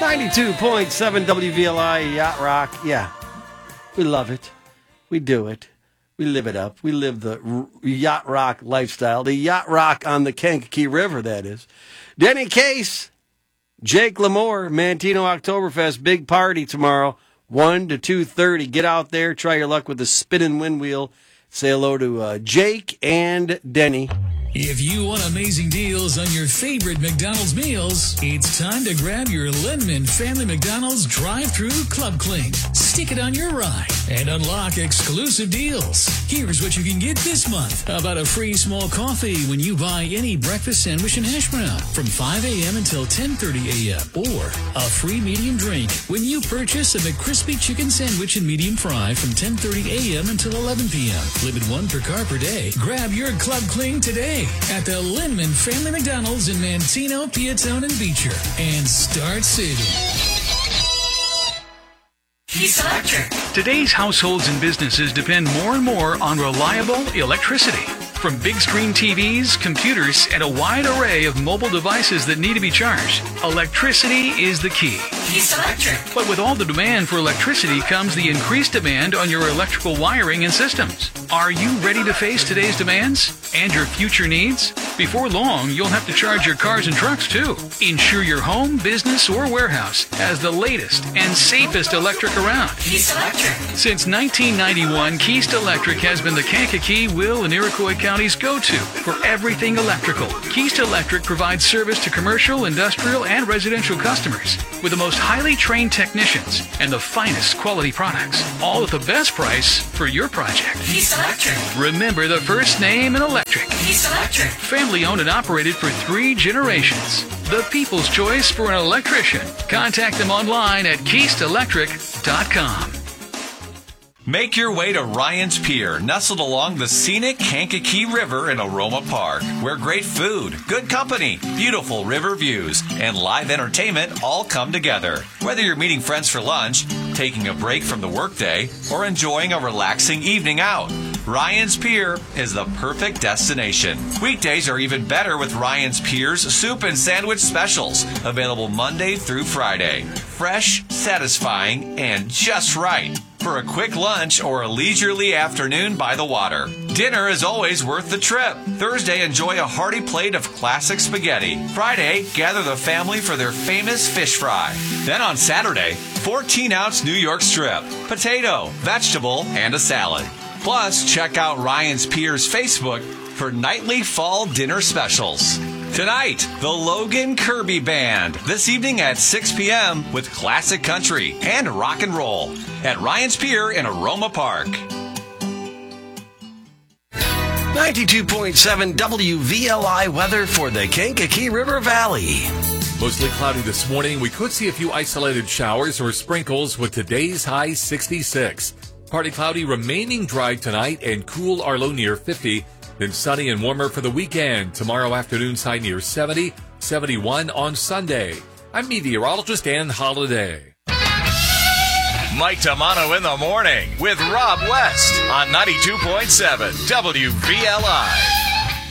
92.7 WVLI Yacht Rock. Yeah, we love it. We do it. We live it up. We live the Yacht Rock lifestyle. The Yacht Rock on the Kankakee River, that is. Denny Case, Jake Lamore, Mantino Oktoberfest, big party tomorrow, 1 to 2:30. Get out there, try your luck with the spinning wind wheel. Say hello to Jake and Denny. If you want amazing deals on your favorite McDonald's meals, it's time to grab your Linman Family McDonald's Drive-Thru Club Clink. Stick it on your ride and unlock exclusive deals. Here's what you can get this month. How about a free small coffee when you buy any breakfast sandwich and hash brown from 5 a.m. until 10:30 a.m. Or a free medium drink when you purchase a McCrispy chicken sandwich and medium fry from 10:30 a.m. until 11 p.m. Limit 1 per car per day. Grab your Club Clink today at the Linman Family McDonald's in Mantino, Piatone, and Beecher. And start saving. Keys Electric. Today's households and businesses depend more and more on reliable electricity. From big screen TVs, computers, and a wide array of mobile devices that need to be charged, electricity is the key. Keys Electric. But with all the demand for electricity comes the increased demand on your electrical wiring and systems. Are you ready to face today's demands and your future needs? Before long, you'll have to charge your cars and trucks too. Ensure your home, business, or warehouse has the latest and safest electric around. Keys Electric. Since 1991, Keist Electric has been the Kankakee, Will, and Iroquois County's go-to for everything electrical. Keist Electric provides service to commercial, industrial, and residential customers with the most highly trained technicians and the finest quality products, all at the best price for your project. Keys Electric. Remember the first name in electric. Keys Electric. Family owned and operated for 3 generations. The people's choice for an electrician. Contact them online at KeistElectric.com. Make your way to Ryan's Pier, nestled along the scenic Kankakee River in Aroma Park, where great food, good company, beautiful river views, and live entertainment all come together. Whether you're meeting friends for lunch, taking a break from the workday, or enjoying a relaxing evening out, Ryan's Pier is the perfect destination. Weekdays are even better with Ryan's Pier's soup and sandwich specials, available Monday through Friday. Fresh, satisfying, and just right for a quick lunch or a leisurely afternoon by the water. Dinner is always worth the trip. Thursday, enjoy a hearty plate of classic spaghetti. Friday, gather the family for their famous fish fry. Then on Saturday, 14-ounce New York strip, potato, vegetable, and a salad. Plus, check out Ryan's Pier's Facebook for nightly fall dinner specials. Tonight, the Logan Kirby Band. This evening at 6 p.m. with classic country and rock and roll at Ryan's Pier in Aroma Park. 92.7 WVLI weather for the Kankakee River Valley. Mostly cloudy this morning. We could see a few isolated showers or sprinkles with today's high 66. Partly cloudy, remaining dry tonight and cool our low near 50. Then sunny and warmer for the weekend. Tomorrow afternoon's high near 70, 71 on Sunday. I'm meteorologist Ann Holiday. Mike Tamano in the morning with Rob West on 92.7 WVLI.